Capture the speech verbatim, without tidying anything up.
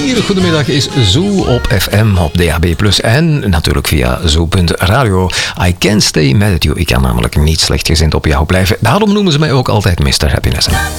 Hier, goedemiddag, is Zoo op F M, op D A B plus, en natuurlijk via zoo punt radio. I can't stay mad at you. Ik kan namelijk niet slechtgezind op jou blijven. Daarom noemen ze mij ook altijd mister Happiness.